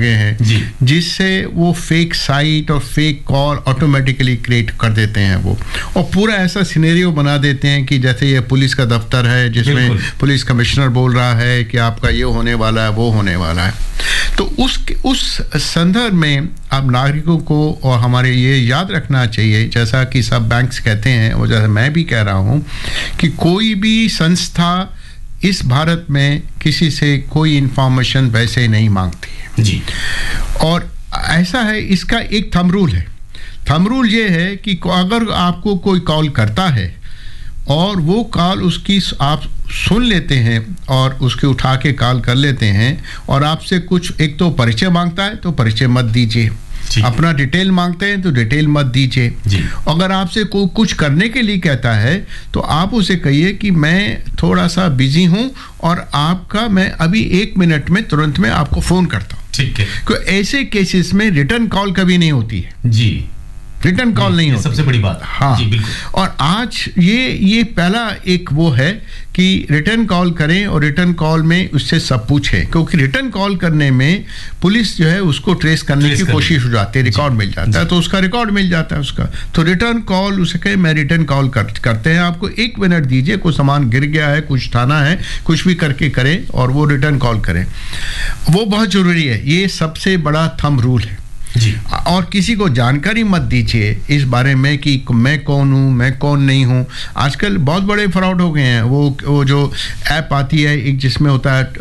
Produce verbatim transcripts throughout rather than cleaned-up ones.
गए हैं, जिससे वो फेक साइट और फेक कॉल ऑटोमेटिकली क्रिएट कर देते हैं वो, और पूरा ऐसा सिनेरियो बना देते हैं कि जैसे ये पुलिस का दफ्तर है जिसमें पुलिस कमिश्नर बोल रहा है कि आपका ये होने वाला है, वो होने वाला है। तो उस उस संदर्भ में अब नागरिकों को और हमारे ये याद रखना चाहिए, जैसा कि सब बैंक्स कहते हैं और जैसा मैं भी कह रहा हूँ, कि कोई भी संस्था इस भारत में किसी से कोई इंफॉर्मेशन वैसे नहीं मांगती है जी। और ऐसा है, इसका एक थंब रूल है। थंब रूल ये है कि अगर आपको कोई कॉल करता है और वो कॉल उसकी आप सुन लेते हैं और उसके उठा के कॉल कर लेते हैं और आपसे कुछ एक तो परिचय मांगता है तो परिचय मत दीजिए, अपना डिटेल मांगते हैं तो डिटेल मत दीजिए। अगर आपसे कोई कुछ करने के लिए कहता है तो आप उसे कहिए कि मैं थोड़ा सा बिजी हूं और आपका मैं अभी एक मिनट में तुरंत में आपको फोन करता हूं। ठीक है। क्योंकि ऐसे केसेस में रिटर्न कॉल कभी नहीं होती है जी, रिटर्न कॉल नहीं होती, सबसे बड़ी बात। हाँ जी, बिल्कुल। और आज ये ये पहला एक वो है कि रिटर्न कॉल करें और रिटर्न कॉल में उससे सब पूछें, क्योंकि रिटर्न कॉल करने में पुलिस जो है उसको ट्रेस करने ट्रेस की कोशिश हो जाती है, रिकॉर्ड मिल जाता है, तो उसका रिकॉर्ड मिल जाता है उसका। तो रिटर्न कॉल उसे कहे मैं रिटर्न कॉल कर, करते हैं, आपको एक मिनट दीजिए, कुछ सामान गिर गया है, कुछ उठाना है, कुछ भी करके करें और वो रिटर्न कॉल करें, वो बहुत जरूरी है। ये सबसे बड़ा थंब रूल है जी। और किसी को जानकारी मत दीजिए इस बारे में कि मैं कौन हूँ, मैं कौन नहीं हूँ। आजकल बहुत बड़े फ्रॉड हो गए हैं। वो वो जो ऐप आती है एक, जिसमें होता है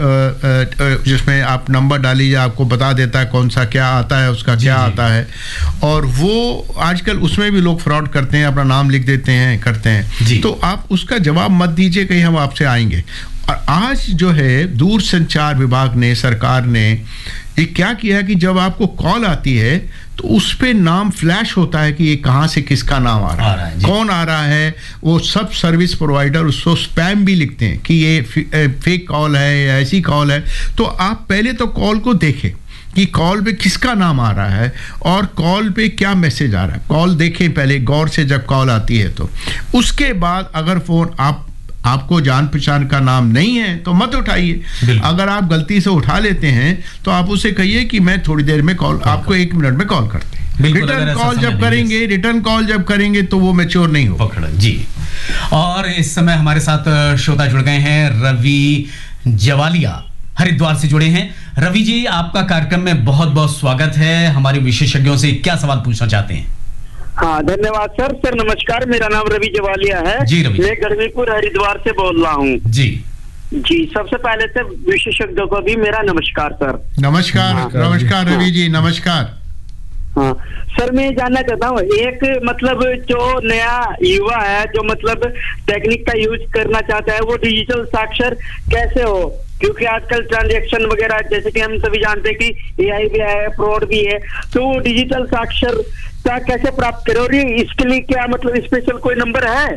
जिसमें आप नंबर डालिए, आपको बता देता है कौन सा क्या आता है, उसका क्या आता है, और वो आजकल उसमें भी लोग फ्रॉड करते हैं, अपना नाम लिख देते हैं, करते हैं। तो आप उसका जवाब मत दीजिए कहीं हम आपसे आएंगे। और आज जो है दूरसंचार विभाग ने, सरकार ने ये क्या किया कि जब आपको कॉल आती है तो उस पे नाम फ्लैश होता है कि ये कहाँ से किसका नाम आ रहा, आ रहा है, कौन आ रहा है। वो सब सर्विस प्रोवाइडर उसको स्पैम भी लिखते हैं कि ये फेक कॉल है या ऐसी कॉल है। तो आप पहले तो कॉल को देखें कि कॉल पे किसका नाम आ रहा है और कॉल पे क्या मैसेज आ रहा है। कॉल देखें पहले गौर से जब कॉल आती है तो। उसके बाद अगर फोन आप आपको जान पहचान का नाम नहीं है तो मत उठाइए। अगर आप गलती से उठा लेते हैं तो आप उसे कहिए कि मैं थोड़ी देर में कॉल, आपको एक मिनट में कॉल करते हैं। रिटर्न कॉल जब करेंगे रिटर्न कॉल जब करेंगे तो वो मैच्योर नहीं हो पकड़ा जी। और इस समय हमारे साथ श्रोता जुड़ गए हैं, रवि जवालिया हरिद्वार से जुड़े हैं। रवि जी, आपका कार्यक्रम में बहुत बहुत स्वागत है। हमारे विशेषज्ञों से क्या सवाल पूछना चाहते हैं? हाँ, धन्यवाद सर। सर नमस्कार, मेरा नाम रवि जवालिया है जी। रवि, मैं गर्मीपुर हरिद्वार से बोल रहा हूँ जी। जी, सबसे पहले से विशेषज्ञों को भी मेरा नमस्कार सर। नमस्कार। हाँ, नमस्कार रवि हाँ, जी नमस्कार। हाँ सर, मैं जानना चाहता हूँ, एक मतलब जो नया युवा है जो मतलब टेक्निक का यूज करना चाहता है, वो डिजिटल साक्षर कैसे हो? क्योंकि आजकल ट्रांजैक्शन वगैरह जैसे कि हम सभी जानते हैं कि एआई भी है, फ्रॉड भी है, तो वो डिजिटल साक्षरता कैसे प्राप्त करें और इसके लिए क्या मतलब स्पेशल कोई नंबर है?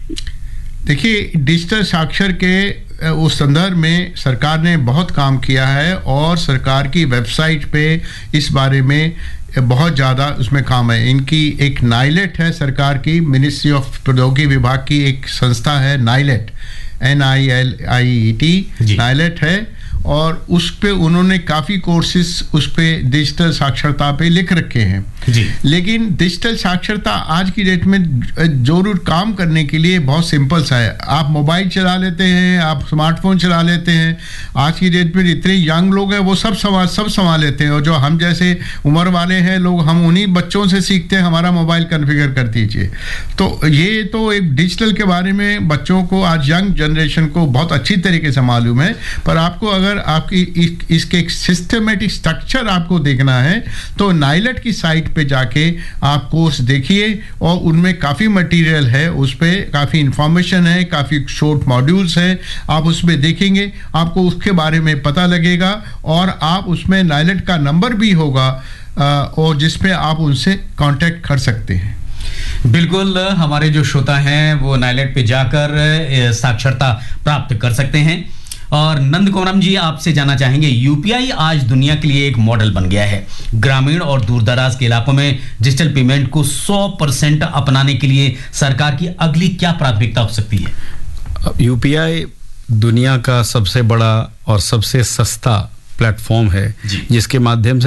देखिए, डिजिटल साक्षर के उस संदर्भ में सरकार ने बहुत काम किया है और सरकार की वेबसाइट पे इस बारे में बहुत ज़्यादा उसमें काम है। इनकी एक नाइलेट है, सरकार की मिनिस्ट्री ऑफ प्रौद्योगिकी विभाग की एक संस्था है NIELIT, N I L I E T NIELIT है, और उस पे उन्होंने काफ़ी कोर्सेज उस पे डिजिटल साक्षरता पे लिख रखे हैं जी। लेकिन डिजिटल साक्षरता आज की डेट में जरूर काम करने के लिए बहुत सिंपल सा है। आप मोबाइल चला लेते हैं, आप स्मार्टफोन चला लेते हैं, आज की डेट में जितने यंग लोग हैं वो सब संभाल सब संभाल लेते हैं, और जो हम जैसे उम्र वाले हैं लोग, हम उन्हीं बच्चों से सीखते हैं हमारा मोबाइल कॉन्फ़िगर कर दीजिए। तो ये तो एक डिजिटल के बारे में बच्चों को, आज यंग जनरेशन को बहुत अच्छी तरीके से मालूम है, पर आपको अगर आपकी इस, इसके एक सिस्टमेटिक स्ट्रक्चर आपको देखना है तो नाइलेट की साइट पे जाके आप कोर्स देखिए, और उनमें काफ़ी मटेरियल है, उस पर काफ़ी इंफॉर्मेशन है, काफ़ी शॉर्ट मॉड्यूल्स है, आप उसमें देखेंगे आपको उसके बारे में पता लगेगा, और आप उसमें नाइलेट का नंबर भी होगा और जिसपे आप उनसे कांटेक्ट कर सकते हैं। बिल्कुल, हमारे जो श्रोता हैं वो नाइलेट पे जाकर साक्षरता प्राप्त कर सकते हैं। और नंद कोमरम जी, आपसे जानना चाहेंगे, यूपीआई आज दुनिया के लिए एक मॉडल बन गया है। ग्रामीण और दूरदराज के इलाकों में डिजिटल पेमेंट को सौ परसेंट अपनाने के लिए सरकार की अगली क्या प्राथमिकता हो सकती है? यूपीआई दुनिया का सबसे बड़ा और सबसे सस्ता प्लेटफॉर्म है जिसके माध्यम से